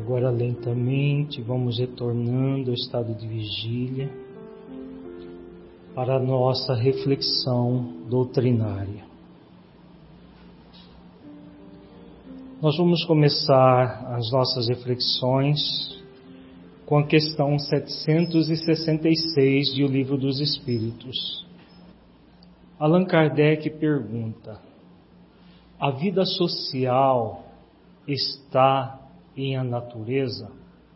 Agora lentamente vamos retornando ao estado de vigília para a nossa reflexão doutrinária. Nós vamos começar as nossas reflexões com a questão 766 de O Livro dos Espíritos. Allan Kardec pergunta: a vida social está em a natureza?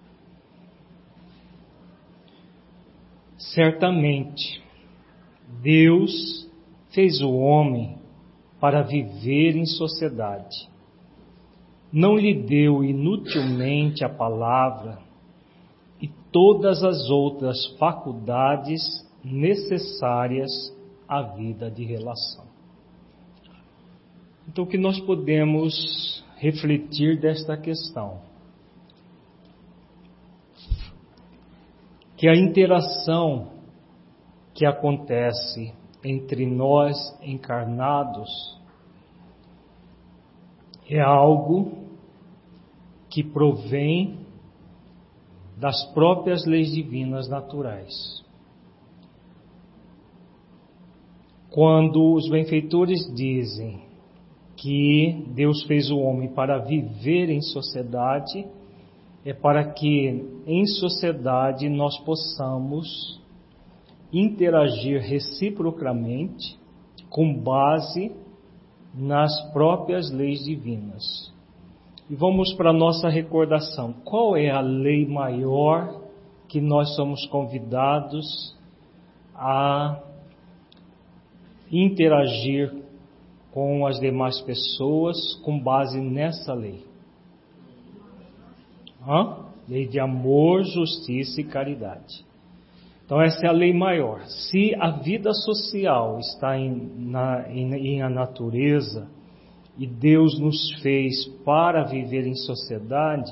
Certamente, Deus fez o homem para viver em sociedade. Não lhe deu inutilmente a palavra e todas as outras faculdades necessárias à vida de relação. Então, o que nós podemos refletir desta questão? Que a interação que acontece entre nós encarnados é algo que provém das próprias leis divinas naturais. Quando os benfeitores dizem que Deus fez o homem para viver em sociedade, é para que em sociedade nós possamos interagir reciprocamente com base nas próprias leis divinas. E vamos para a nossa recordação. Qual é a lei maior que nós somos convidados a interagir com as demais pessoas com base nessa lei? Lei de amor, justiça e caridade. Então essa é a lei maior. Se a vida social está em a natureza e Deus nos fez para viver em sociedade,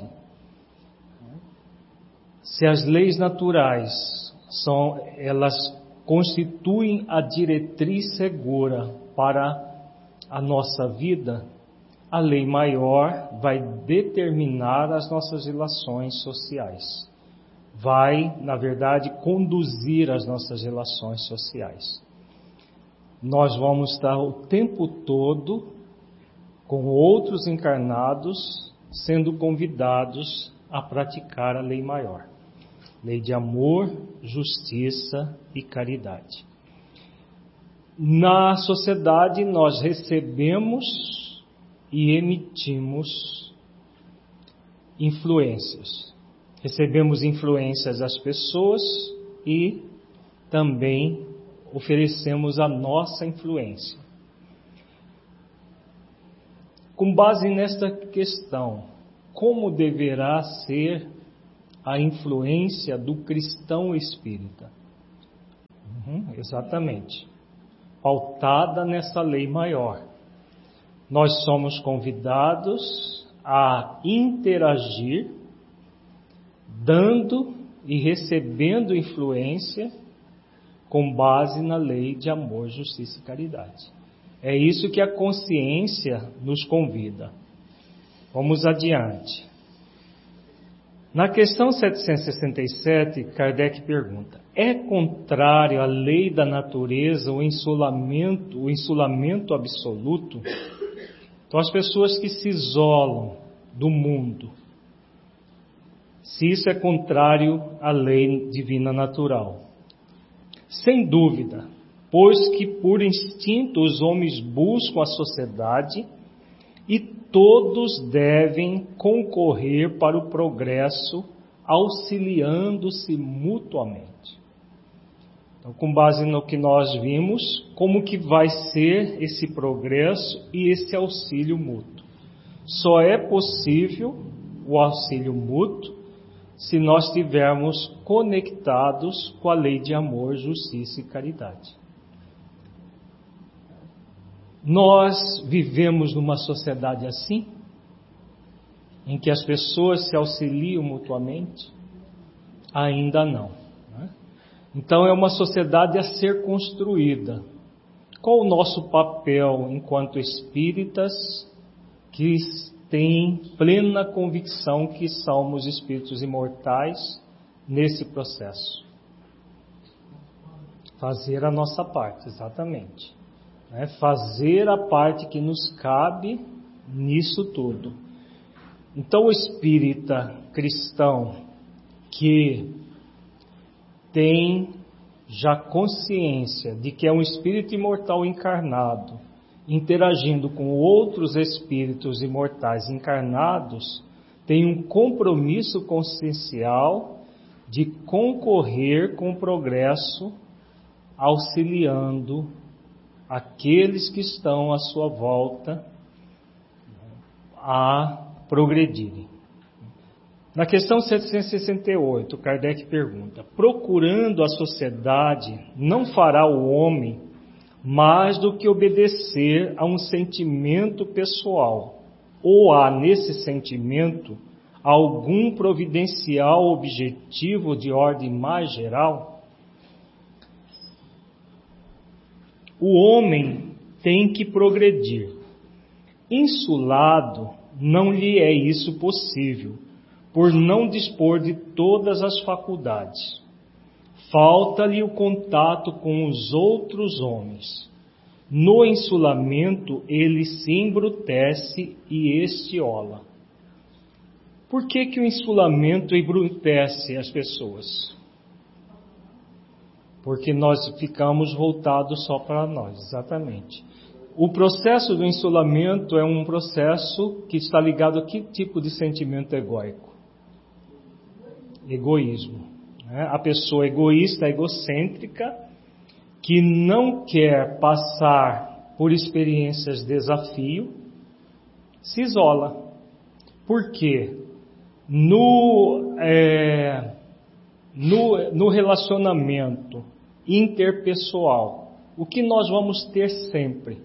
se as leis naturais elas constituem a diretriz segura para a nossa vida, a lei maior vai determinar as nossas relações sociais. Vai, na verdade, conduzir as nossas relações sociais. Nós vamos estar o tempo todo com outros encarnados sendo convidados a praticar a lei maior. Lei de amor, justiça e caridade. Na sociedade nós recebemos e emitimos influências. Recebemos influências das pessoas e também oferecemos a nossa influência. Com base nesta questão, como deverá ser a influência do cristão espírita? Exatamente. Pautada nessa lei maior. Nós somos convidados a interagir, dando e recebendo influência com base na lei de amor, justiça e caridade. É isso que a consciência nos convida. Vamos adiante. Na questão 767, Kardec pergunta: é contrário à lei da natureza o isolamento absoluto? Então, as pessoas que se isolam do mundo, se isso é contrário à lei divina natural? Sem dúvida, pois que por instinto os homens buscam a sociedade e todos devem concorrer para o progresso, auxiliando-se mutuamente. Então, com base no que nós vimos, como que vai ser esse progresso e esse auxílio mútuo? Só é possível o auxílio mútuo se nós estivermos conectados com a lei de amor, justiça e caridade. Nós vivemos numa sociedade assim, em que as pessoas se auxiliam mutuamente? Ainda não. Então é uma sociedade a ser construída. Qual o nosso papel enquanto espíritas que têm plena convicção que somos espíritos imortais nesse processo. Fazer a nossa parte, exatamente. Fazer a parte que nos cabe nisso tudo. Então, o espírita cristão que tem já consciência de que é um espírito imortal encarnado, interagindo com outros espíritos imortais encarnados, tem um compromisso consciencial de concorrer com o progresso, auxiliando aqueles que estão à sua volta a progredirem. Na questão 768, Kardec pergunta: procurando a sociedade, não fará o homem mais do que obedecer a um sentimento pessoal, ou há nesse sentimento algum providencial objetivo de ordem mais geral? O homem tem que progredir. Insulado, não lhe é isso possível, por não dispor de todas as faculdades. Falta-lhe o contato com os outros homens. No insulamento, ele se embrutece e estiola. Por que o insulamento embrutece as pessoas? Porque nós ficamos voltados só para nós, exatamente. O processo do insulamento é um processo que está ligado a que tipo de sentimento egóico? Egoísmo. A pessoa egoísta, egocêntrica, que não quer passar por experiências de desafio, se isola. Por quê? No relacionamento interpessoal, o que nós vamos ter sempre?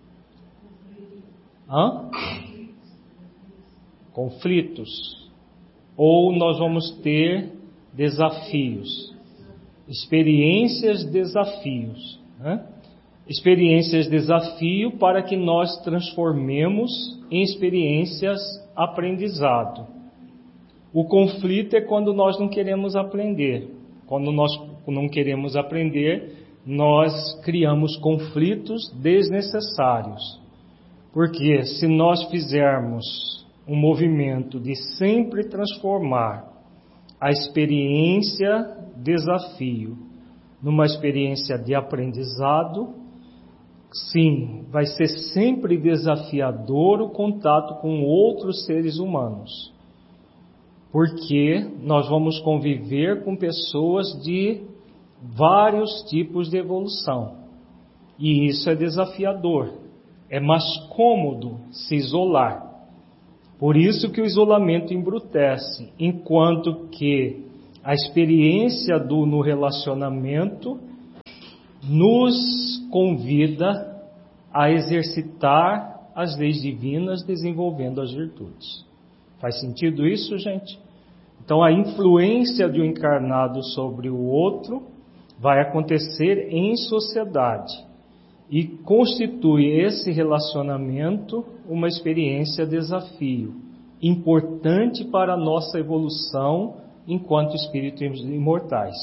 Conflitos. Ou nós vamos ter desafios, experiências, desafios. Experiências, desafio para que nós transformemos em experiências, aprendizado. O conflito é quando nós não queremos aprender. Quando nós não queremos aprender, nós criamos conflitos desnecessários. Porque se nós fizermos um movimento de sempre transformar a experiência desafio numa experiência de aprendizado, sim, vai ser sempre desafiador o contato com outros seres humanos. Porque nós vamos conviver com pessoas de vários tipos de evolução. E isso é desafiador. É mais cômodo se isolar. Por isso que o isolamento embrutece, enquanto que a experiência no relacionamento nos convida a exercitar as leis divinas, desenvolvendo as virtudes. Faz sentido isso, gente? Então a influência de um encarnado sobre o outro vai acontecer em sociedade e constitui esse relacionamento uma experiência desafio, importante para a nossa evolução enquanto espíritos imortais.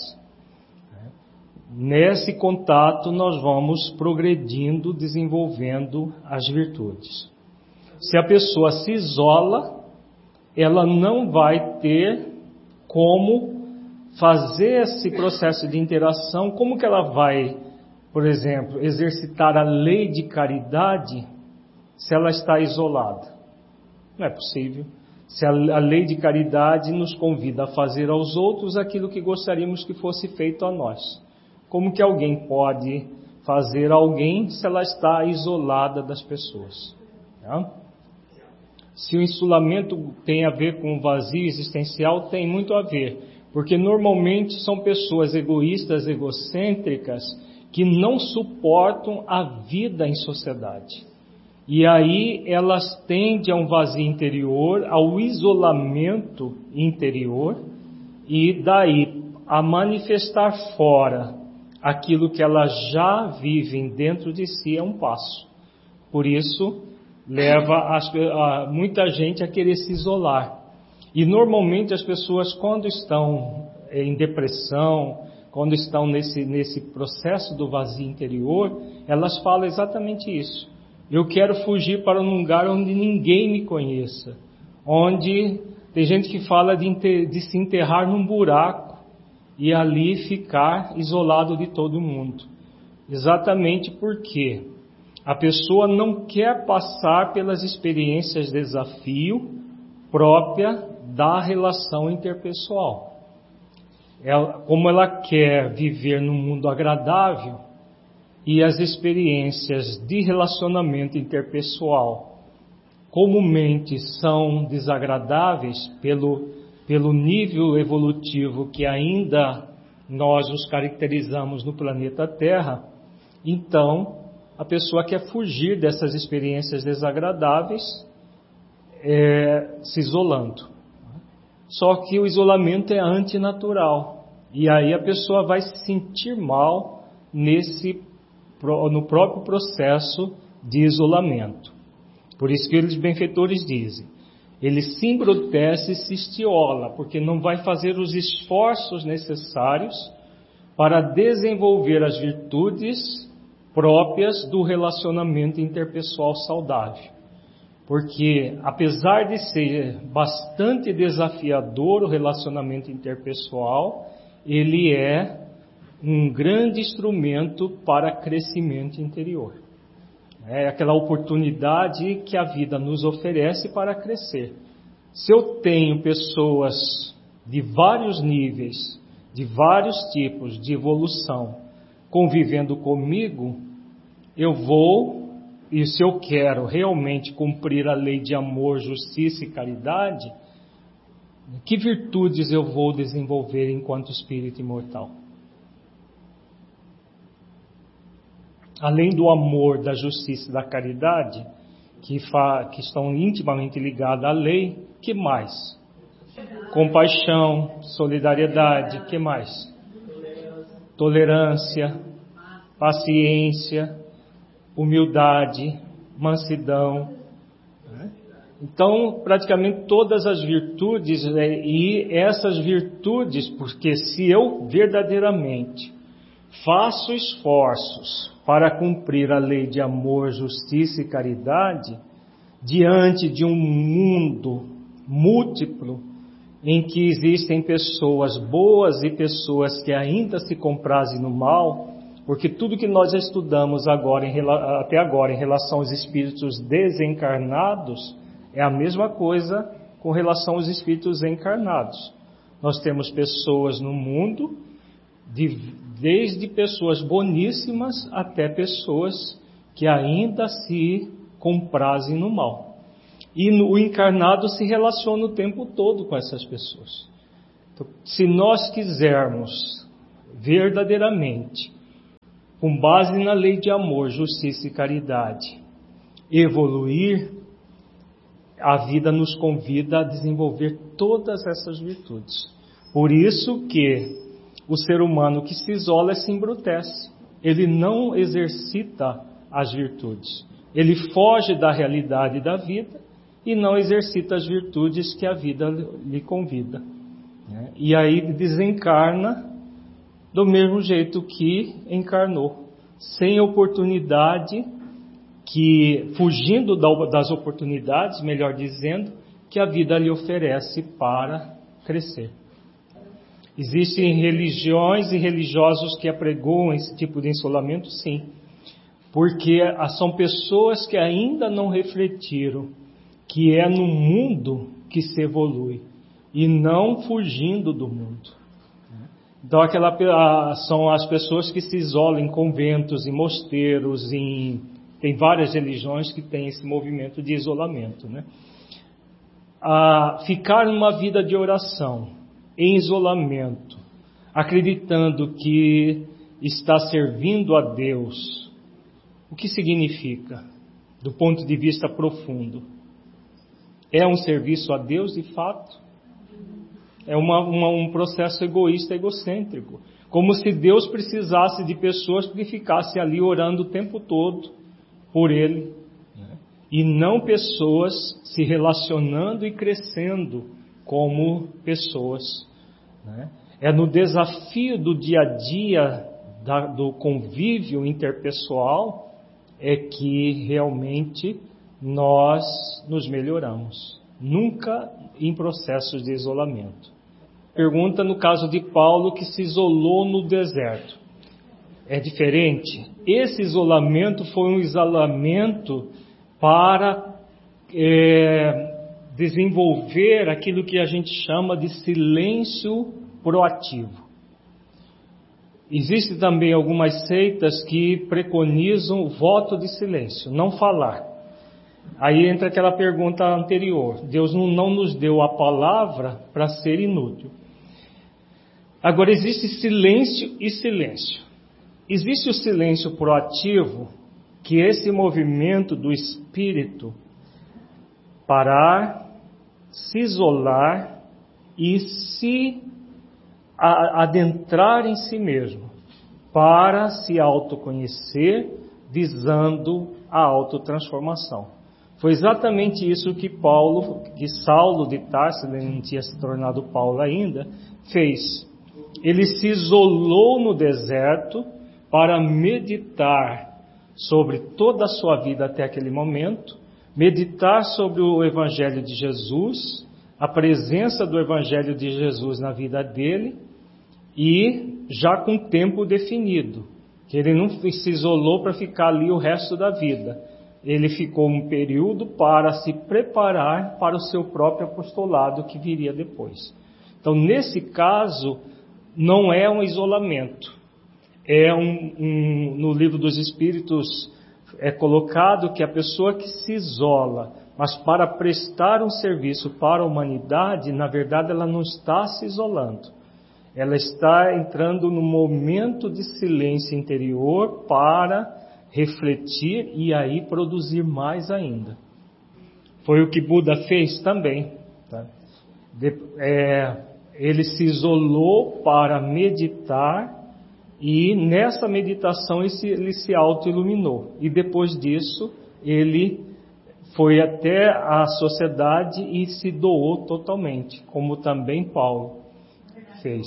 Nesse contato nós vamos progredindo, desenvolvendo as virtudes. Se a pessoa se isola, ela não vai ter como fazer esse processo de interação. Como que ela vai, por exemplo, exercitar a lei de caridade se ela está isolada? Não é possível. Se a lei de caridade nos convida a fazer aos outros aquilo que gostaríamos que fosse feito a nós. Como que alguém pode fazer a alguém se ela está isolada das pessoas? Se o insulamento tem a ver com o vazio existencial, tem muito a ver. Porque normalmente são pessoas egoístas, egocêntricas, que não suportam a vida em sociedade. E aí elas tendem a um vazio interior, ao isolamento interior, e daí a manifestar fora aquilo que elas já vivem dentro de si é um passo. Por isso, leva muita gente a querer se isolar. E normalmente as pessoas, quando estão em depressão, quando estão nesse processo do vazio interior, elas falam exatamente isso. Eu quero fugir para um lugar onde ninguém me conheça, onde tem gente que fala de se enterrar num buraco e ali ficar isolado de todo mundo. Exatamente porque a pessoa não quer passar pelas experiências de desafio própria da relação interpessoal. Como ela quer viver num mundo agradável e as experiências de relacionamento interpessoal comumente são desagradáveis pelo nível evolutivo que ainda nós os caracterizamos no planeta Terra, então a pessoa quer fugir dessas experiências desagradáveis se isolando. Só que o isolamento é antinatural. E aí a pessoa vai se sentir mal no próprio processo de isolamento. Por isso que os benfeitores dizem, ele se embrutece e se estiola, porque não vai fazer os esforços necessários para desenvolver as virtudes próprias do relacionamento interpessoal saudável. Porque, apesar de ser bastante desafiador o relacionamento interpessoal, ele é um grande instrumento para crescimento interior. É aquela oportunidade que a vida nos oferece para crescer. Se eu tenho pessoas de vários níveis, de vários tipos de evolução, convivendo comigo, e se eu quero realmente cumprir a lei de amor, justiça e caridade, que virtudes eu vou desenvolver enquanto espírito imortal? Além do amor, da justiça e da caridade, que estão intimamente ligadas à lei, que mais? Compaixão, solidariedade, que mais? Tolerância, paciência, humildade, mansidão. Então, praticamente todas as virtudes, e essas virtudes, porque se eu verdadeiramente faço esforços para cumprir a lei de amor, justiça e caridade, diante de um mundo múltiplo, em que existem pessoas boas e pessoas que ainda se comprazem no mal, porque tudo que nós estudamos até agora em relação aos espíritos desencarnados é a mesma coisa com relação aos espíritos encarnados. Nós temos pessoas no mundo, desde pessoas boníssimas até pessoas que ainda se comprazem no mal. E o encarnado se relaciona o tempo todo com essas pessoas. Então, se nós quisermos verdadeiramente, com base na lei de amor, justiça e caridade, evoluir, a vida nos convida a desenvolver todas essas virtudes. Por isso que o ser humano que se isola se embrutece. Ele não exercita as virtudes. Ele foge da realidade da vida e não exercita as virtudes que a vida lhe convida. E aí desencarna do mesmo jeito que encarnou, sem oportunidade, fugindo das oportunidades, melhor dizendo, que a vida lhe oferece para crescer. Existem religiões e religiosos que apregoam esse tipo de isolamento, sim, porque são pessoas que ainda não refletiram que é no mundo que se evolui e não fugindo do mundo. Então, são as pessoas que se isolam em conventos, em mosteiros, tem várias religiões que têm esse movimento de isolamento, né? Ficar numa vida de oração, em isolamento, acreditando que está servindo a Deus, o que significa, do ponto de vista profundo? É um serviço a Deus, de fato? É um processo egoísta, egocêntrico. Como se Deus precisasse de pessoas que ficassem ali orando o tempo todo por Ele. e não pessoas se relacionando e crescendo como pessoas, né? É no desafio do dia a dia, do convívio interpessoal, é que realmente nós nos melhoramos, nunca em processos de isolamento. Pergunta no caso de Paulo, que se isolou no deserto. É diferente. Esse isolamento foi um isolamento para desenvolver aquilo que a gente chama de silêncio proativo. Existem também algumas seitas que preconizam o voto de silêncio, não falar. Aí entra aquela pergunta anterior. Deus não nos deu a palavra para ser inútil. Agora, existe silêncio e silêncio. Existe o silêncio proativo, que é esse movimento do espírito parar, se isolar e se adentrar em si mesmo, para se autoconhecer, visando a autotransformação. Foi exatamente isso que Saulo de Tarso, ele não tinha se tornado Paulo ainda, fez. Ele se isolou no deserto para meditar sobre toda a sua vida até aquele momento, meditar sobre o Evangelho de Jesus, a presença do Evangelho de Jesus na vida dele, e já com tempo definido, que ele não se isolou para ficar ali o resto da vida. Ele ficou um período para se preparar para o seu próprio apostolado que viria depois. Então, nesse caso, não é um isolamento. No Livro dos Espíritos é colocado que a pessoa que se isola, mas para prestar um serviço para a humanidade, na verdade ela não está se isolando. Ela está entrando no momento de silêncio interior para refletir e aí produzir mais ainda. Foi o que Buda fez também. Tá? Ele se isolou para meditar e nessa meditação ele se auto-iluminou. E depois disso ele foi até a sociedade e se doou totalmente, como também Paulo fez.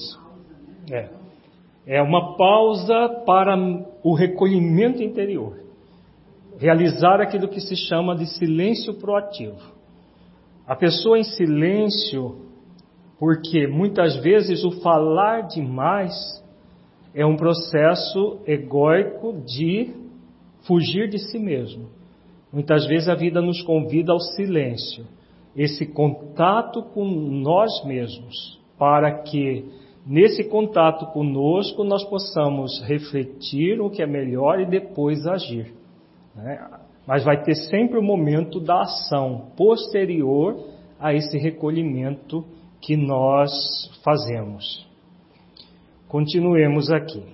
É uma pausa para o recolhimento interior. Realizar aquilo que se chama de silêncio proativo. A pessoa em silêncio, porque muitas vezes o falar demais é um processo egóico de fugir de si mesmo. Muitas vezes a vida nos convida ao silêncio, esse contato com nós mesmos, para que nesse contato conosco nós possamos refletir o que é melhor e depois agir, né? Mas vai ter sempre o momento da ação posterior a esse recolhimento que nós fazemos. Continuemos aqui.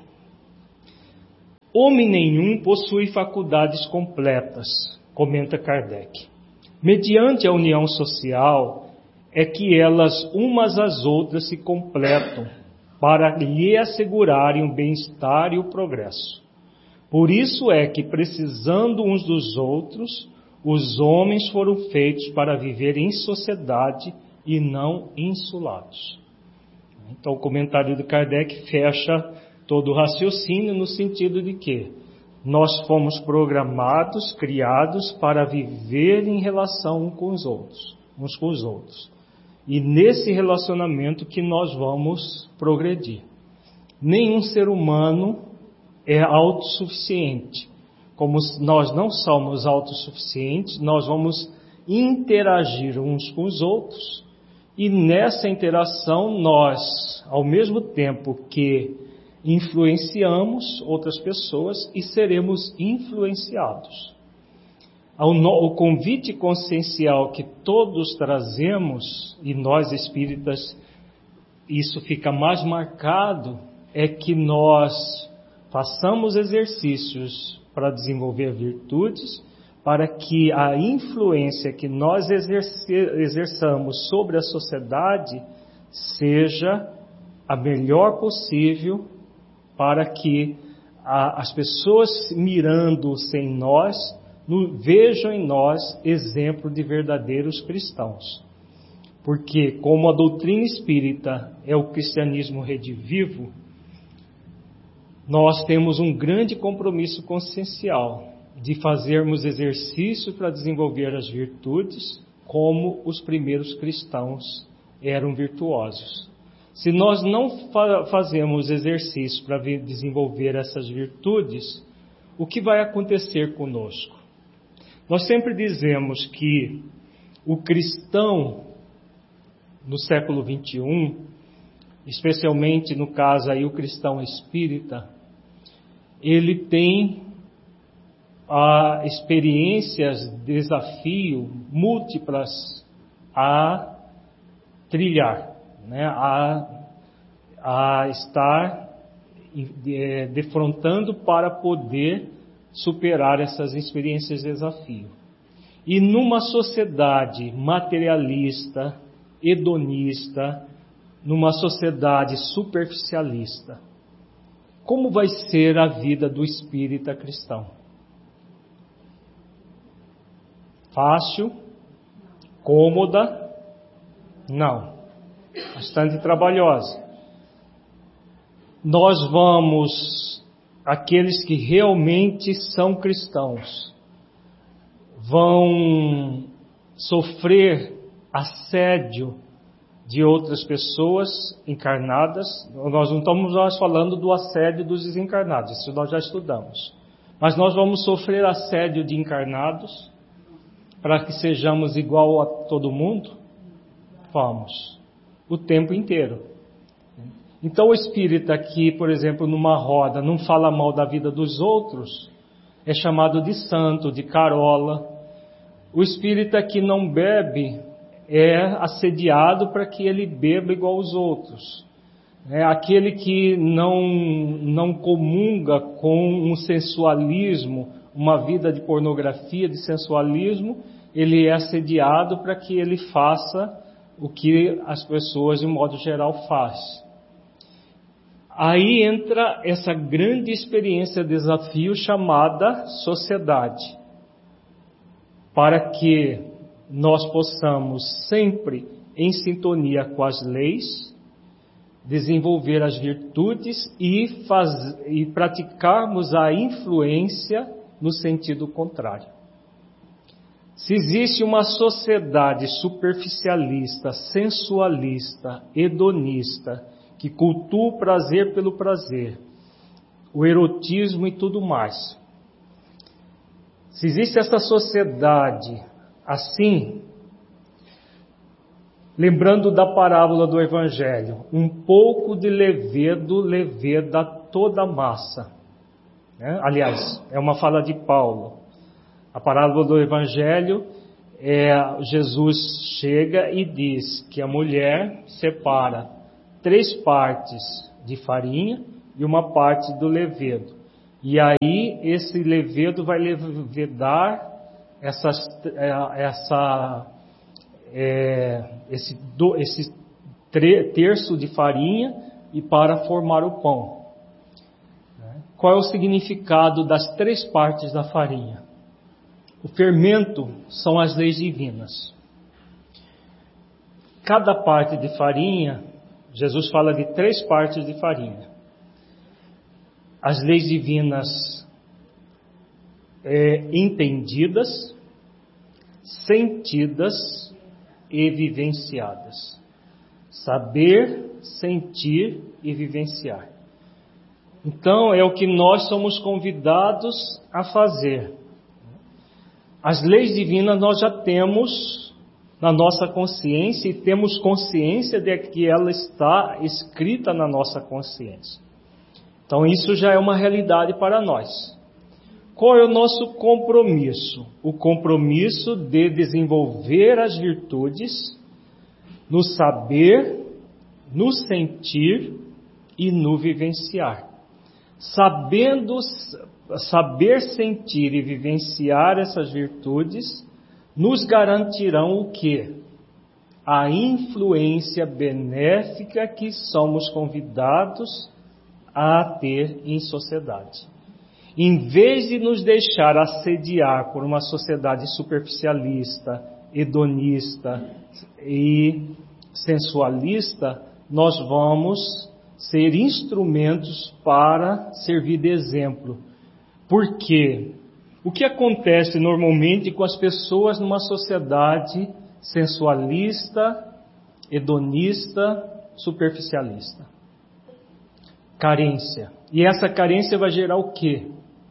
Homem nenhum possui faculdades completas, comenta Kardec. Mediante a união social é que elas umas às outras se completam para lhe assegurarem o bem-estar e o progresso. Por isso é que, precisando uns dos outros, os homens foram feitos para viver em sociedade e não insulados. Então o comentário de Kardec fecha todo o raciocínio no sentido de que nós fomos programados, criados para viver em relação uns com os outros. E nesse relacionamento que nós vamos progredir. Nenhum ser humano é autossuficiente. Como nós não somos autossuficientes, nós vamos interagir uns com os outros. E nessa interação nós, ao mesmo tempo que influenciamos outras pessoas e seremos influenciados. O convite consciencial que todos trazemos, e nós espíritas, isso fica mais marcado, é que nós façamos exercícios para desenvolver virtudes, para que a influência que nós exerçamos sobre a sociedade seja a melhor possível, para que as pessoas mirando-se em nós vejam em nós exemplo de verdadeiros cristãos. Porque, como a doutrina espírita é o cristianismo redivivo, nós temos um grande compromisso consciencial de fazermos exercício para desenvolver as virtudes, como os primeiros cristãos eram virtuosos. Se nós não fazemos exercício para desenvolver essas virtudes, o que vai acontecer conosco? Nós sempre dizemos que o cristão no século XXI, especialmente no caso aí o cristão espírita, ele tem experiências, desafio múltiplas a trilhar, né? a estar defrontando para poder superar essas experiências de desafio. E numa sociedade materialista, hedonista, numa sociedade superficialista, como vai ser a vida do espírita cristão? Fácil? Cômoda? Não. Bastante trabalhosa. Nós vamos, aqueles que realmente são cristãos, vão sofrer assédio de outras pessoas encarnadas. Nós não estamos mais falando do assédio dos desencarnados, isso nós já estudamos. Mas nós vamos sofrer assédio de encarnados para que sejamos igual a todo mundo? Vamos. O tempo inteiro. Então o espírita que, por exemplo, numa roda não fala mal da vida dos outros, é chamado de santo, de carola. O espírita que não bebe é assediado para que ele beba igual aos outros. Aquele que não comunga com um sensualismo, uma vida de pornografia, de sensualismo, ele é assediado para que ele faça o que as pessoas, de modo geral, fazem. Aí entra essa grande experiência, desafio chamada sociedade, para que nós possamos sempre, em sintonia com as leis, desenvolver as virtudes e praticarmos a influência no sentido contrário. Se existe uma sociedade superficialista, sensualista, hedonista, que cultua o prazer pelo prazer, o erotismo e tudo mais, se existe essa sociedade assim, lembrando da parábola do Evangelho, um pouco de levedo leveda toda a massa. Aliás, é uma fala de Paulo. A parábola do Evangelho, Jesus chega e diz que a mulher separa 3 partes de farinha e uma parte do levedo. E aí esse levedo vai levedar esse terço de farinha e para formar o pão. Qual é o significado das 3 partes da farinha? O fermento são as leis divinas. Cada parte de farinha, Jesus fala de 3 partes de farinha. As leis divinas entendidas, sentidas e vivenciadas. Saber, sentir e vivenciar. Então, é o que nós somos convidados a fazer. As leis divinas nós já temos na nossa consciência e temos consciência de que ela está escrita na nossa consciência. Então, isso já é uma realidade para nós. Qual é o nosso compromisso? O compromisso de desenvolver as virtudes no saber, no sentir e no vivenciar. Saber sentir e vivenciar essas virtudes nos garantirão o quê? A influência benéfica que somos convidados a ter em sociedade. em vez de nos deixar assediar por uma sociedade superficialista, hedonista e sensualista, nós vamos ser instrumentos para servir de exemplo. Por quê? O que acontece normalmente com as pessoas numa sociedade sensualista, hedonista, superficialista? Carência. E essa carência vai gerar o quê?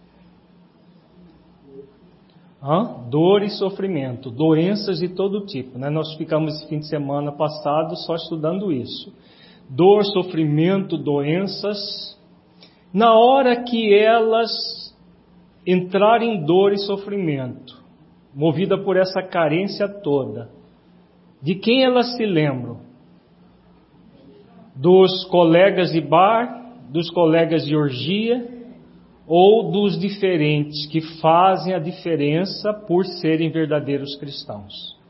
Dor e sofrimento, doenças de todo tipo, né? Nós ficamos esse fim de semana passado só estudando isso. Dor, sofrimento, doenças. Na hora que elas entrarem em dor e sofrimento, movida por essa carência toda, de quem elas se lembram? Dos colegas de bar, dos colegas de orgia, ou dos diferentes que fazem a diferença por serem verdadeiros cristãos.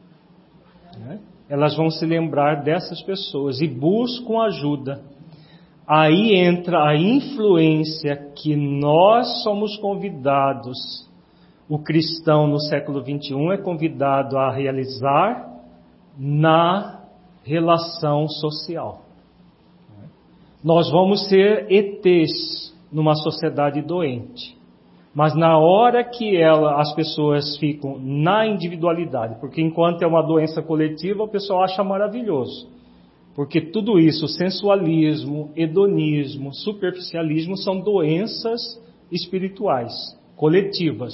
Elas vão se lembrar dessas pessoas e buscam ajuda. Aí entra a influência que nós somos convidados, o cristão no século XXI é convidado a realizar na relação social. Nós vamos ser ETs numa sociedade doente. Mas na hora que as pessoas ficam na individualidade, porque enquanto é uma doença coletiva, o pessoal acha maravilhoso. Porque tudo isso, sensualismo, hedonismo, superficialismo, são doenças espirituais, coletivas.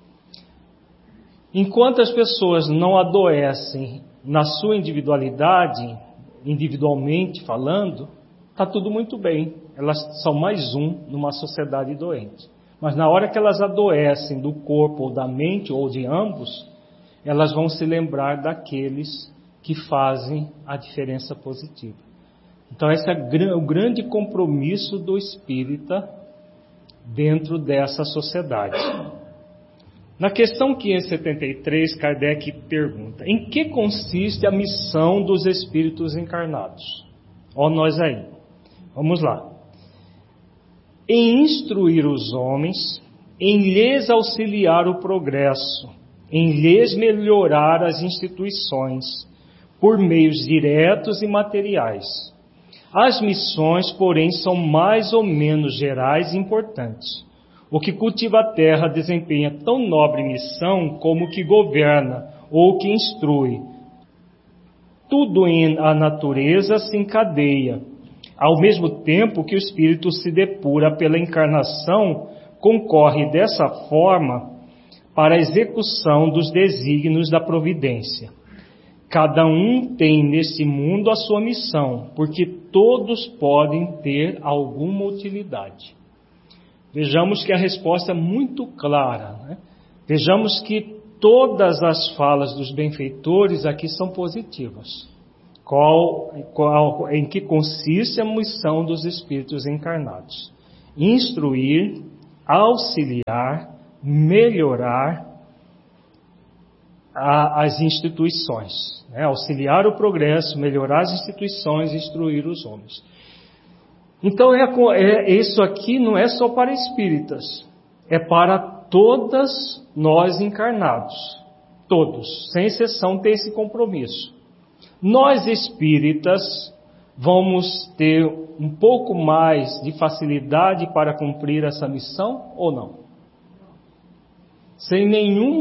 Enquanto as pessoas não adoecem na sua individualidade, individualmente falando, está tudo muito bem. Elas são mais um numa sociedade doente. Mas na hora que elas adoecem do corpo ou da mente, ou de ambos, elas vão se lembrar daqueles que fazem a diferença positiva. Então esse é o grande compromisso do espírita dentro dessa sociedade. Na questão 573, Kardec pergunta: em que consiste a missão dos espíritos encarnados? Ó nós aí. Vamos lá. Em instruir os homens, em lhes auxiliar o progresso, em lhes melhorar as instituições, por meios diretos e materiais. As missões, porém, são mais ou menos gerais e importantes. O que cultiva a terra desempenha tão nobre missão como o que governa ou o que instrui. Tudo em a natureza se encadeia. Ao mesmo tempo que o espírito se depura pela encarnação, concorre dessa forma para a execução dos desígnios da providência. Cada um tem nesse mundo a sua missão, porque todos podem ter alguma utilidade. Vejamos que a resposta é muito clara, né? Vejamos que todas as falas dos benfeitores aqui são positivas. Em que consiste a missão dos espíritos encarnados? Instruir, auxiliar, melhorar as instituições, né? Auxiliar o progresso, melhorar as instituições, instruir os homens. Então isso aqui não é só para espíritas, é para todas nós encarnados, todos, sem exceção, tem esse compromisso. Nós espíritas vamos ter um pouco mais de facilidade para cumprir essa missão ou não? Sem nenhum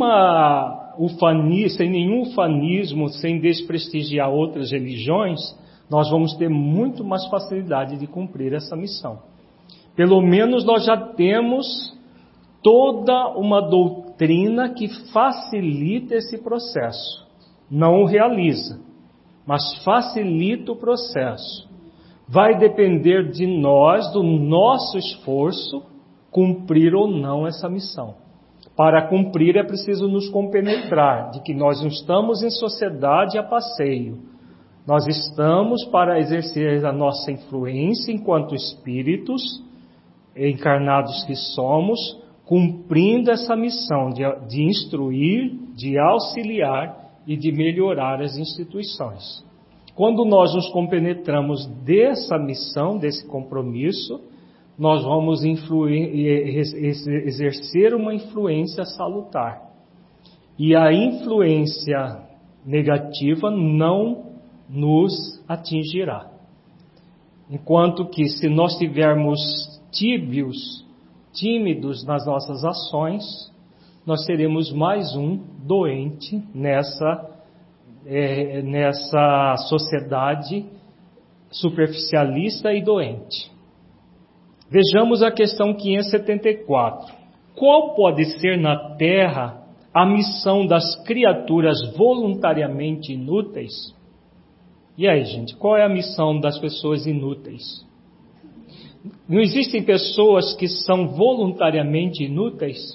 ufanismo, sem desprestigiar outras religiões, nós vamos ter muito mais facilidade de cumprir essa missão. Pelo menos nós já temos toda uma doutrina que facilita esse processo. Não o realiza, mas facilita o processo. Vai depender de nós, do nosso esforço, cumprir ou não essa missão. Para cumprir é preciso nos compenetrar de que nós não estamos em sociedade a passeio. Nós estamos para exercer a nossa influência enquanto espíritos encarnados que somos, cumprindo essa missão de instruir, de auxiliar e de melhorar as instituições. Quando nós nos compenetramos dessa missão, desse compromisso, nós vamos exercer uma influência salutar. E a influência negativa não nos atingirá. Enquanto que se nós tivermos tímidos nas nossas ações, nós seremos mais um doente nessa sociedade superficialista e doente. Vejamos a questão 574. Qual pode ser na Terra a missão das criaturas voluntariamente inúteis? E aí, gente, qual é a missão das pessoas inúteis? Não existem pessoas que são voluntariamente inúteis,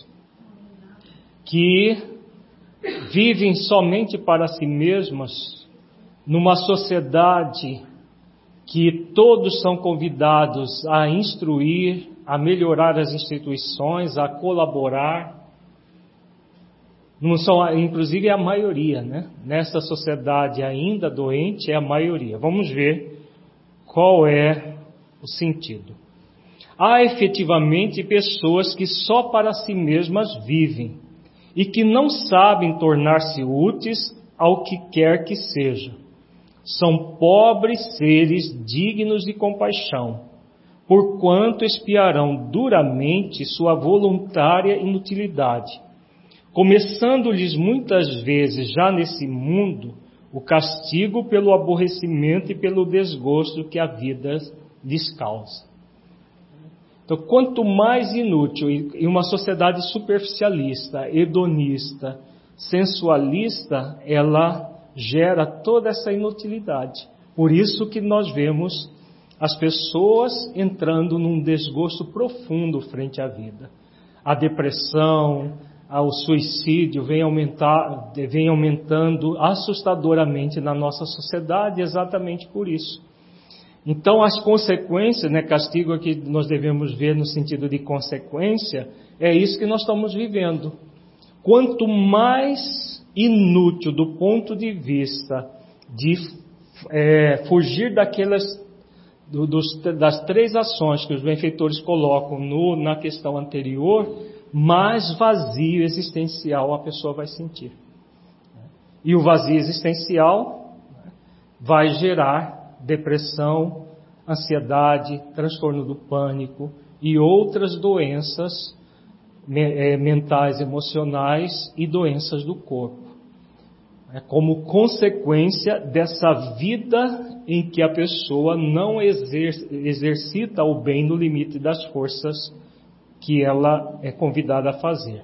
que vivem somente para si mesmas, numa sociedade que todos são convidados a instruir, a melhorar as instituições, a colaborar. Não são, inclusive, a maioria, né? Nessa sociedade ainda doente, é a maioria. Vamos ver qual é o sentido. Há efetivamente pessoas que só para si mesmas vivem e que não sabem tornar-se úteis ao que quer que seja. São pobres seres dignos de compaixão, porquanto expiarão duramente sua voluntária inutilidade, começando-lhes muitas vezes já nesse mundo o castigo pelo aborrecimento e pelo desgosto que a vida lhes causa. Então, quanto mais inútil, e uma sociedade superficialista, hedonista, sensualista, ela gera toda essa inutilidade. Por isso que nós vemos as pessoas entrando num desgosto profundo frente à vida. A depressão, o suicídio vem aumentando assustadoramente na nossa sociedade exatamente por isso. Então, as consequências, castigo aqui nós devemos ver no sentido de consequência, é isso que nós estamos vivendo. Quanto mais inútil do ponto de vista de fugir das três ações que os benfeitores colocam na questão anterior, mais vazio existencial a pessoa vai sentir. E o vazio existencial vai gerar depressão, ansiedade, transtorno do pânico e outras doenças mentais, emocionais e doenças do corpo. Como consequência dessa vida em que a pessoa não exercita o bem no limite das forças que ela é convidada a fazer.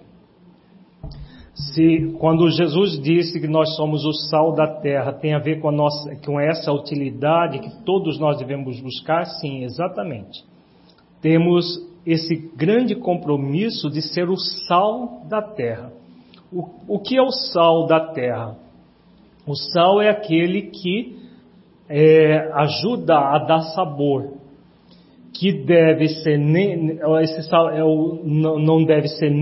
Quando Jesus disse que nós somos o sal da terra, tem a ver com essa utilidade que todos nós devemos buscar? Sim, exatamente. Temos esse grande compromisso de ser o sal da terra. O que é o sal da terra? O sal é aquele que ajuda a dar sabor, que deve ser esse sal não deve ser